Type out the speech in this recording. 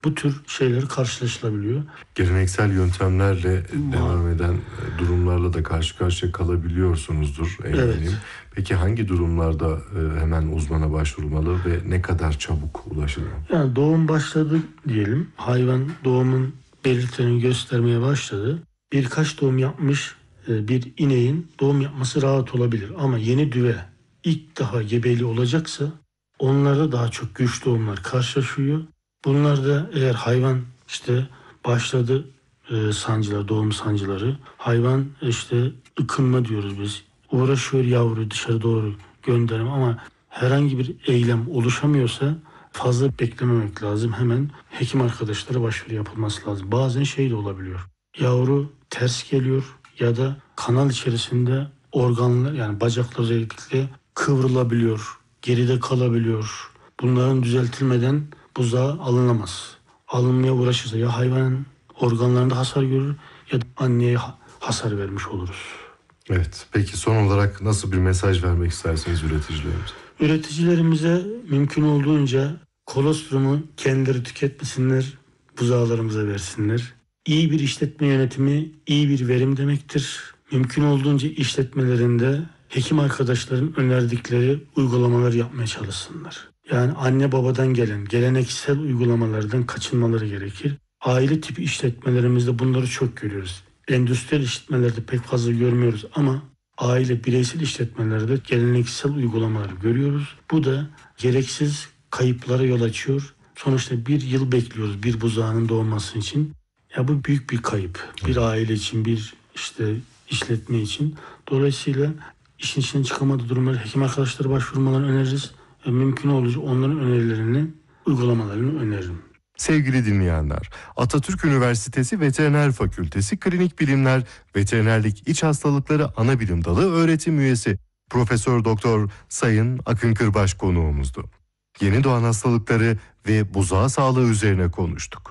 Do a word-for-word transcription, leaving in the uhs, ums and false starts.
Bu tür şeyler karşılaşılabiliyor. Geleneksel yöntemlerle devam eden durumlarla da karşı karşıya kalabiliyorsunuzdur eminim. Evet. Peki hangi durumlarda hemen uzmana başvurulmalı ve ne kadar çabuk ulaşılır? Yani doğum başladı diyelim. Hayvan doğumun belirtilerini göstermeye başladı. Birkaç doğum yapmış bir ineğin doğum yapması rahat olabilir. Ama yeni düve ilk daha gebeli olacaksa onlarda daha çok güç doğumlar karşılaşıyor. Bunlarda eğer hayvan işte başladı e, sancılar, doğum sancıları. Hayvan işte ıkınma diyoruz biz. Uğraşıyor yavru dışarı doğru gönderme ama herhangi bir eylem oluşamıyorsa fazla beklememek lazım. Hemen hekim arkadaşlara başvuru yapılması lazım. Bazen şey de olabiliyor. Yavru ters geliyor ya da kanal içerisinde organlar yani bacaklar özellikle kıvrılabiliyor, geride kalabiliyor. Bunların düzeltilmeden buzağı alınamaz. Alınmaya uğraşırsa ya hayvanın organlarında hasar görür ya da anneye hasar vermiş oluruz. Evet. Peki son olarak nasıl bir mesaj vermek istersiniz üreticilerimize? Üreticilerimize mümkün olduğunca kolostrumu kendileri tüketmesinler, buzağlarımıza versinler. İyi bir işletme yönetimi, iyi bir verim demektir. Mümkün olduğunca işletmelerinde hekim arkadaşların önerdikleri uygulamalar yapmaya çalışsınlar. Yani anne babadan gelen geleneksel uygulamalardan kaçınmaları gerekir. Aile tipi işletmelerimizde bunları çok görüyoruz. Endüstriyel işletmelerde pek fazla görmüyoruz ama aile bireysel işletmelerde geleneksel uygulamaları görüyoruz. Bu da gereksiz kayıplara yol açıyor. Sonuçta bir yıl bekliyoruz bir buzağının doğması için. Ya bu büyük bir kayıp. Bir aile için, bir işte işletme için. Dolayısıyla işin içinden çıkamadığı durumlar hekim arkadaşlara başvurmalarını öneririz. Ve mümkün olunca onların önerilerini, uygulamalarını öneririm. Sevgili dinleyenler, Atatürk Üniversitesi Veteriner Fakültesi Klinik Bilimler Veterinerlik İç Hastalıkları Anabilim Dalı öğretim üyesi Profesör Doktor Sayın Akın Kırbaş konuğumuzdu. Yeni doğan hastalıkları ve buzağı sağlığı üzerine konuştuk.